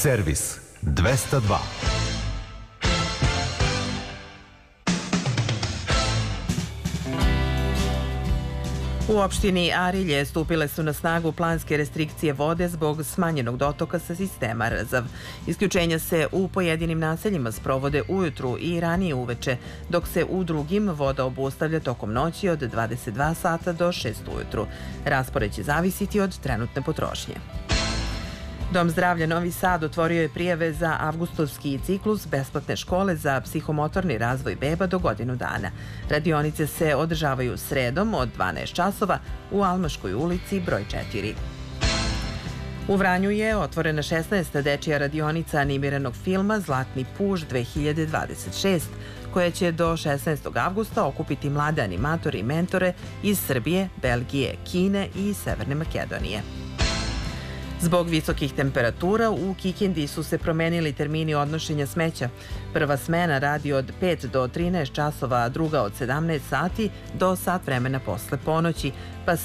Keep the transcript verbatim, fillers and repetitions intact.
Servis dvesta dva. U opštini Arilje stupile su na snagu planske restrikcije vode zbog smanjenog dotoka sa sistema R Z A V. Isključenja se u pojedinim naseljima sprovode ujutru i ranije uveče, dok se u drugim voda obustavlja tokom noći od dvadeset dva sata do šest ujutru. Raspored će zavisiti od trenutne potrošnje. Dom zdravlja Novi Sad otvorio je prijave za avgustovski ciklus besplatne škole za psihomotorni razvoj beba do godinu dana. Radionice se održavaju sredom od dvanaest časova u Almaškoj ulici broj četiri. U Vranju je otvorena šesnaesta dečija radionica animiranog filma Zlatni puž dve hiljade dvadeset šest, koja će do šesnaestog avgusta okupiti mlade animatore i mentore iz Srbije, Belgije, Kine i Severne Makedonije. Zbog visokih temperatura u Kikindi su se promenili termini odnošenja smeća. Prva smena radi od pet do trinaest časova, a druga od sedamnaest sati do sat vremena posle ponoći, pa se